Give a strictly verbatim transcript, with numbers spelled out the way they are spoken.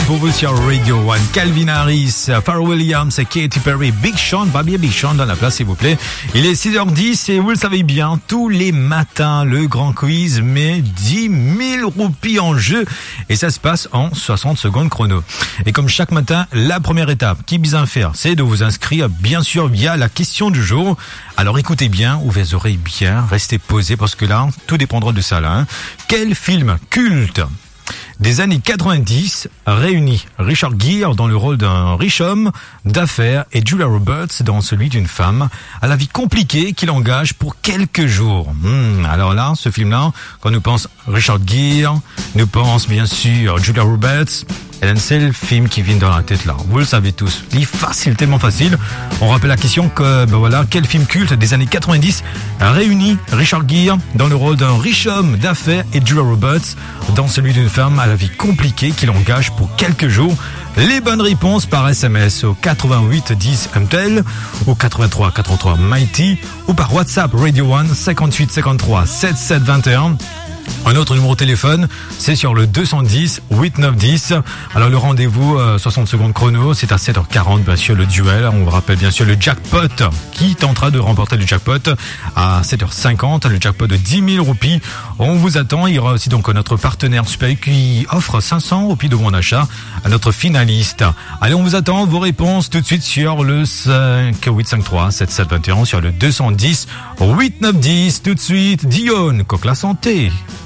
pour vous sur Radio One. Calvin Harris, Pharrell Williams, Katy Perry, Big Sean, pas bien Big Sean dans la place s'il vous plaît. Il est six heures dix et vous le savez bien, tous les matins, le grand quiz met dix mille roupies en jeu et ça se passe en soixante secondes chrono. Et comme chaque matin, la première étape qui est bien faire, c'est de vous inscrire bien sûr via la question du jour. Alors écoutez bien, ouvrez les oreilles bien, restez posés parce que là, tout dépendra de ça là. Hein. Quel film culte des années quatre-vingt-dix réunit Richard Gere dans le rôle d'un riche homme d'affaires et Julia Roberts dans celui d'une femme à la vie compliquée qu'il engage pour quelques jours. Hmm, alors là, ce film-là, quand nous pense Richard Gere, nous pense bien sûr Julia Roberts. Et c'est le film qui vient dans la tête là. Vous le savez tous. Il est facile, tellement facile. On rappelle la question que, ben voilà, quel film culte des années quatre-vingt-dix réunit Richard Gere dans le rôle d'un riche homme d'affaires et Julia Roberts dans celui d'une femme à la vie compliquée qu'il engage pour quelques jours. Les bonnes réponses par S M S au quatre-vingt-huit dix M T L, au quatre-vingt-trois quatre-vingt-trois Mighty ou par WhatsApp Radio One cinquante-huit cinquante-trois soixante-sept vingt et un. Un autre numéro de téléphone, c'est sur le deux cent dix huit neuf dix. Alors le rendez-vous, euh, soixante secondes chrono, c'est à sept heures quarante, bien sûr le duel. On vous rappelle bien sûr le jackpot qui tentera de remporter le jackpot à sept heures cinquante, le jackpot de dix mille roupies. On vous attend. Il y aura aussi donc notre partenaire Super U qui offre cinq cents roupies de bon achat à notre finaliste. Allez, on vous attend vos réponses tout de suite sur le cinq huit cinq trois sept sept deux un, sur le deux cent dix huit neuf dix. Tout de suite, Dion, coque la santé.